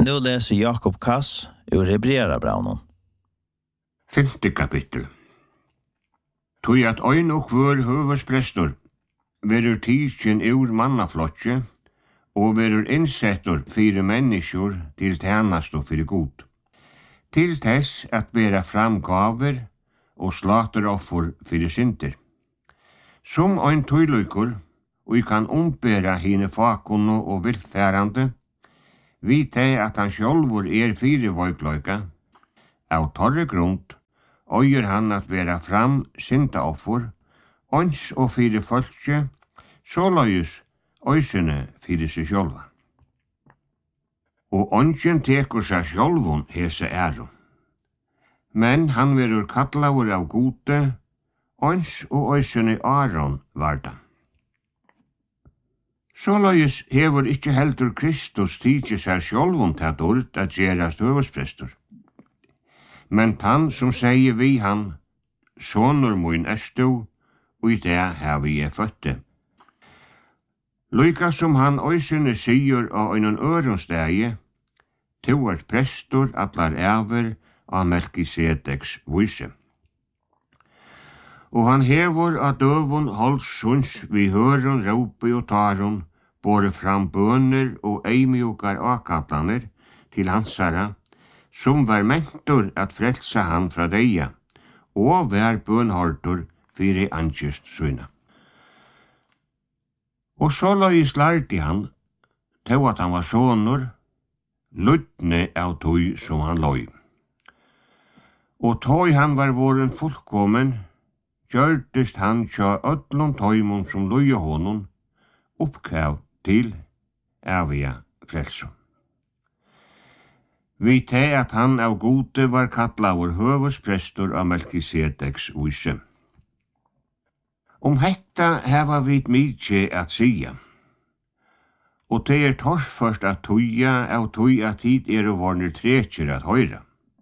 nu läser Jakob Kass ur Hebreerabrævnum. 5. kapittel. Tog at øyn og kvør høversprestor verur tidsin ur mannaflotje og verur innsettur fyrir menneskjur til tjenast og fyrir god. Til tess at bera fram gaver og slateroffer fyrir synder. Som ein tøylukur, og kan ombera hine fakunno og vilfærande, vite at han sjálvur fyrir voikløyka, av torre grund, øyer han at bera fram syndaoffer, ons og fyrir fölkje, såløyes øysene fyrir seg sjálva. Og ongen tekur seg sjálvun hese æru. Men han verur kallaur av gode, ons og øysene Aron varda. Såløyes hefur ikkje heldur Kristus tidsi seg sjálvun tatt ord at gerast høversprestor. Men han som sier vi han, sonur mun erstu, og i det hevi jeg føtte. Lyka som han øysene sier av einan øron stegi, to prestor allar æver av Melkisedeks vyse. Og han hevur av døvun halsunds vi høron, råpi og taron, bore fram bøner og eimjukar akallaner til hansara, som var mentor at frelsa han fra deia, og var bønhortur fyrir angest syna. Og så løys lærte han, til at han var sonur, lutne av tøy som han løy. Og tøy han var våren fullkommen, gjørtest han tja öllum tøymon som løy honom, oppkav til evige frelsom. Vi te at han av gode var kallaur høversprestor av Melkisedeks vyse. Hetta heva vit mykje at sia. Og det torrførst at tuja av tuja tid vorner trekjer at høyra.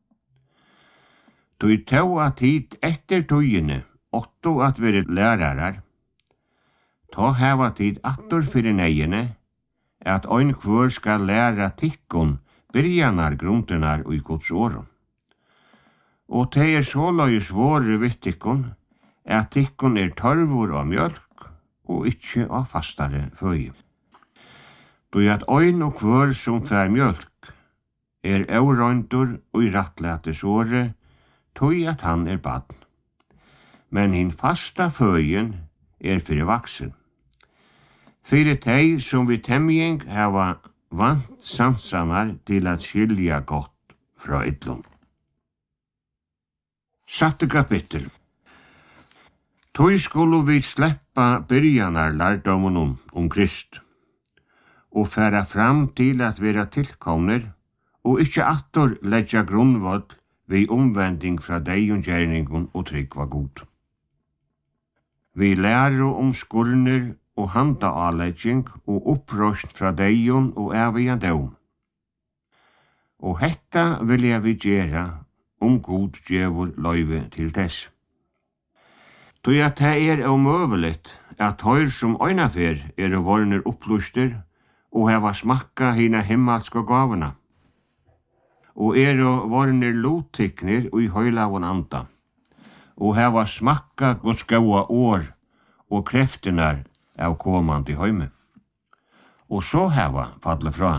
Tui tau at tid etter tujene, åtto at veri lærarar, ta heva tid attor fyrir neiene, at ein kvør skal læra tikkun byrjanar grundenar og i Guds åren. Og det såløys våre vitt tikkun, at tikkun tørvor av mjölk og ikkje av fastare føye. Då at ein og kvør som fær mjölk eurøyndur og i rattletes åre, tog at han badn. Men hin fasta føyen fyrir vaksen. Fyrir tei som vi temjing hava vant sansamar til at skilja gott fra yllum. 6. kapittel. Tøy skulu vi sleppa byrjanar lærdomunum Krist, og færa fram til at vera tilkomner, og ikkje attor leggja grunnvoll vi omvending fra deion gjerningun og tryggva god. Vi lærer skurner og handa avlegging og opprøst fra deion og evige døm. Og hetta vil jeg vi gjera god djevor løyve til tess. Tøy at det omøveligt at høyr som øynafer vorner oppluster og heva smakka hina himmelska gavana, og vorner lotikner og i høylavon anda, og heva smakka Guds gaua år og kreftenar av komandi høyme, og så heva falle fra.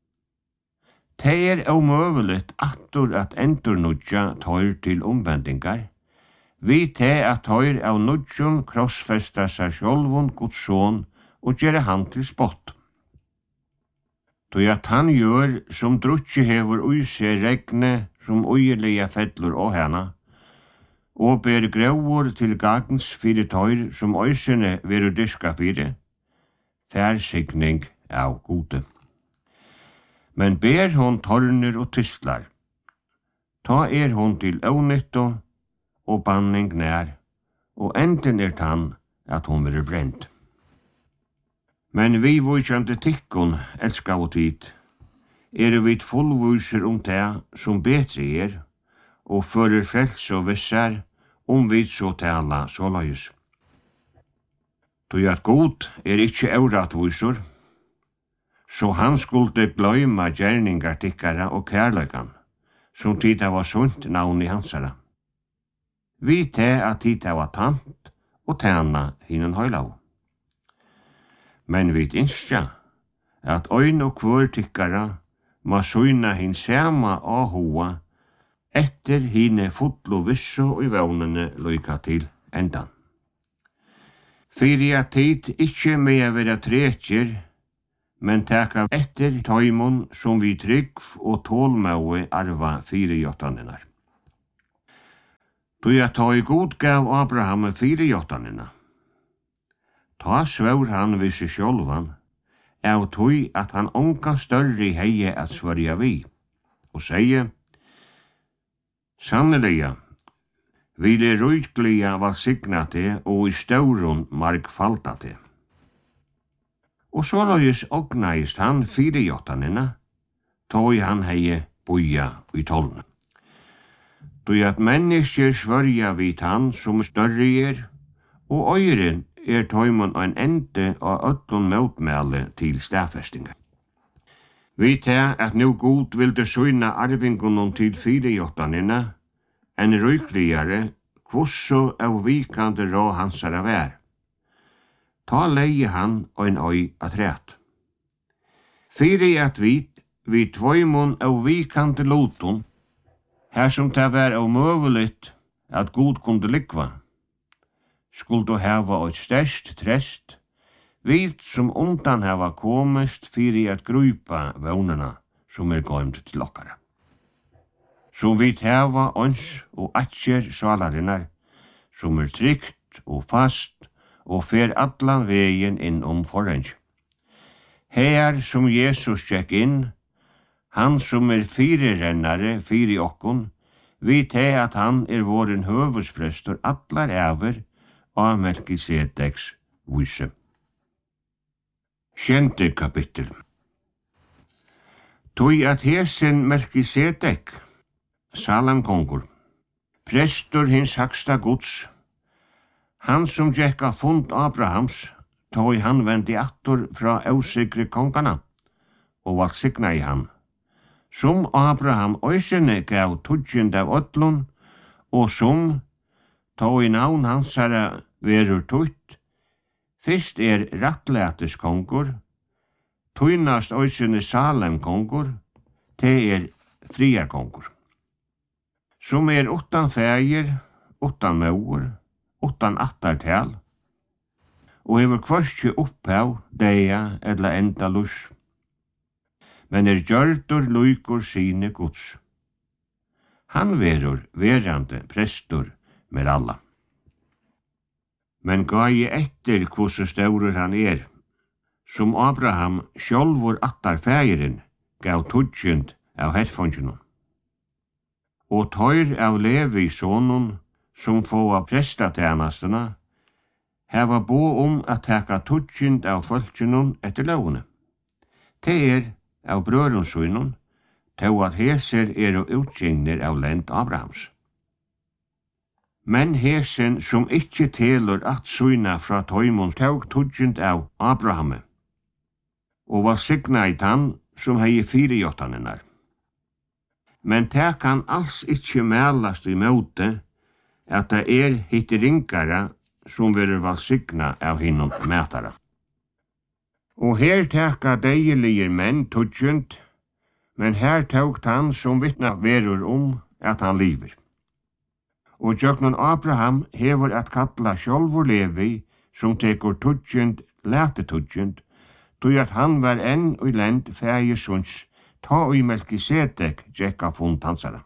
Det omøveligt attor at endurnudja tøyr til omvendingar, vi te at tøyr av nudjon krossfesta seg sjálvun Guds son og gjere han til spott. Tøy at han gjør som drutje hever ui seg regne som uilige fedlur og hana, og ber grauur til gagns fyrir tøyr som øysene veru diska fyrir, fær signing av gode. Men ber hon torner og tystlar, ta hon til ånytto og banning nær, og enden tann at hon veru brent. Men vi vujkjande tikkun, elska og tid, vi fullvuser det som betre og fører frels og vissar, vi så tala såløys. Tøy at god ikkje euratvisor, så han skulle gløyma gjerningar tikkara og kærleikan, som tida var sunt navn i hansara. Vi te at tida var tant og tæna hinnen høylav. Men vi innskja at øyn og kvør tikkara må søyna hin sama ahoa etter hine fotlo visso i vevnene lyka til endan. Fyri at tid ikkje med vera trekjer, men taka etter tøymon som vi trygg og tålmøye arva 4-8-nar. Du jeg ta i god gav Abraham 4-8-nar. Ta svør han vid seg sjálvan, av tøy at han ongan større heie at svørja vi, og seie, sanneliga, vil det rydglia valsignate og i størun markfaldate. Og så løys ognaist han 4-8-ina, tøy han heie boja i tollen. Du at mennesker svørja vid han som større er, og øyren tøymon ein ende av öllun møtmæle til stafestinga. Vi tar at nu god vil det søyna arvingunum til 4-8-ina, en rykligare, kvosso av vikande rå hansara vær. Ta leie han og en øy at ræt. Fyri at vi tvøymon av vikande lotun, her som det var av møveligt at god kunde likva, skulle du hava et størst trest, vit som undan hava komist fyri at grupa vånarna som gøymt til okkara. Som vit hava ons og atjer salarinnar, som trygt og fast og fer allan vegin inn forreng. Her som Jesus tjekk inn, han som fyrirrennare fyri okkon, vit at han våren høvusprestor allar æver av Melkisedeks vise. 7. kapittel. Tøy at hesen Melkisedek, Salem kongur, prestor hins haksta gods, han som tjekka fund Abrahams, tøy han vendi attor fra ausikre kongana, og valsigna i han. Som Abraham øysene gav tudgjend av ötlun, og som tøy navn hansara verur tutt, fyrst rattlætis kongur, tøynast øysene Salem kongur, te friar kongur. Som utan fægir, utan mauer, utan attartal, og hefur kvørstje opphav, deia eller enda lus. Men gjørdur luikur sine gods. Han verur verande prestor med alla. Men gai etter kvose staurur han som Abraham sjálvur attar fægirin gav tudgjund av herfongjunum. Og tøyr av Levi sonun, som få av prestatjenestene, heva bo at taka tudgjund av folkjunum etter lovene. Det av brørunsynun, til at heser og utgjengner av lent Abrahams. Men hesen som ikkje telur at syna fra tøymon tåg tudgjund av Abrahame, og var signa i tann som hei 4-8-nar. Men det kan alls ikkje mælast i møte at det hitteringara som verur valsigna av hinnom mætara. Og her teka deilige menn tudgjund, men her tågt han som vittna verur at han liver. Og jøknon Abraham hever at kalla sjálvur Levi som tekur tudgjund, lete tudgjund, tog at han var enn og lend fægisuns, ta og i Melkisedek jekka fund hansara.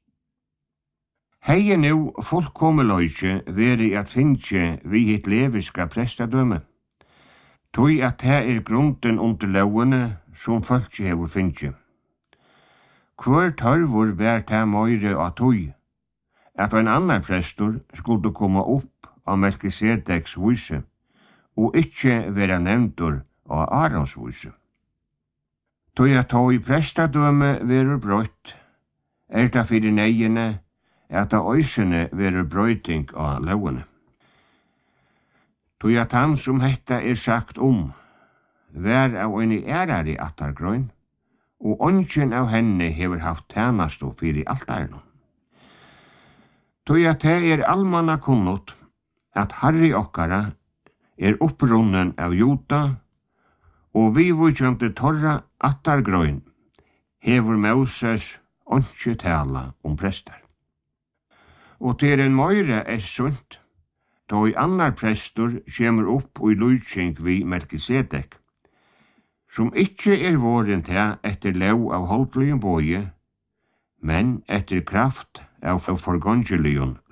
Hei nu fullkommeløyke veri at finnje vi hitt leviska prestadømme, tog at det grunden under lovene som fölkje hefur finnje. Hvor tørvor vær det møyre av tog, at en annan prestor skulle komme opp av Melkisedeks vise, og ikkje vera nevntur av Arons vise. Tog at tog i prestadømme verur brøtt, det fyrir neiene at av øysene verur brøyting av lovene. Tog at han som hetta sagt vær av en ærare attargrøn, og ongen av henne hever haft tænasto fyrir altarno. Tog at det allmanna kunnot at Harry okkara opprunnen av Juda, og vi vujkjante torra attargrøn hever Moses onge tala prestar. Og til en møyre sunt, då i annar prestor kjemur opp og i lujtjeng vi Melkisedek, som ikkje våren til etter lov av holdlige boje, men etter kraft av forgångelion